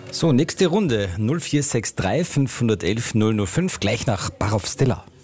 So, nächste Runde 0463 511 005, gleich nach Barov Stella.